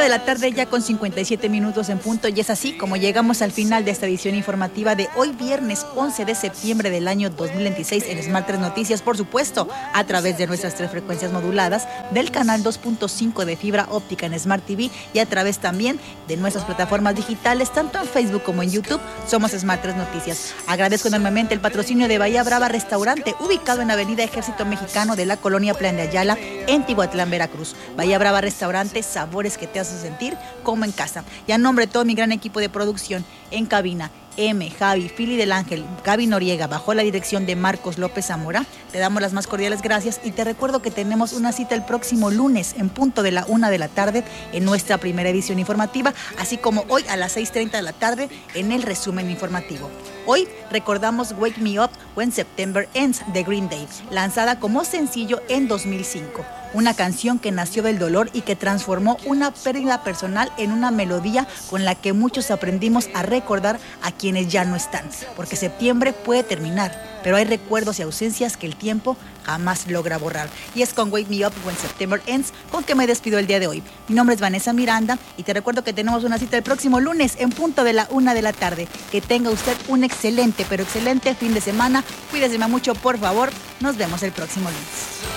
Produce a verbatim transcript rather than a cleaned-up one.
de la tarde ya con cincuenta y siete minutos en punto, y es así como llegamos al final de esta edición informativa de hoy viernes once de septiembre del año dos mil veintiséis en Smart tres Noticias, por supuesto, a través de nuestras tres frecuencias moduladas, del canal dos punto cinco de fibra óptica en Smart T V y a través también de nuestras plataformas digitales, tanto en Facebook como en YouTube. Somos Smart tres Noticias. Agradezco enormemente el patrocinio de Bahía Brava Restaurante, ubicado en Avenida Ejército Mexicano de la Colonia Plan de Ayala, en Tihuatlán, Veracruz. Bahía Brava Restaurante, sabores que te hacen sentir como en casa. Y a nombre de todo mi gran equipo de producción, en cabina, M, Javi, Fili del Ángel, Gaby Noriega, bajo la dirección de Marcos López Zamora, te damos las más cordiales gracias y te recuerdo que tenemos una cita el próximo lunes en punto de la una de la tarde en nuestra primera edición informativa, así como hoy a las seis treinta de la tarde en el resumen informativo. Hoy recordamos Wake Me Up When September Ends de Green Day, lanzada como sencillo en dos mil cinco. Una canción que nació del dolor y que transformó una pérdida personal en una melodía con la que muchos aprendimos a recordar a quienes ya no están. Porque septiembre puede terminar, pero hay recuerdos y ausencias que el tiempo jamás logra borrar. Y es con Wake Me Up When September Ends con que me despido el día de hoy. Mi nombre es Vanessa Miranda y te recuerdo que tenemos una cita el próximo lunes en punto de la una de la tarde. Que tenga usted un excelente, pero excelente fin de semana. Cuídese mucho, por favor. Nos vemos el próximo lunes.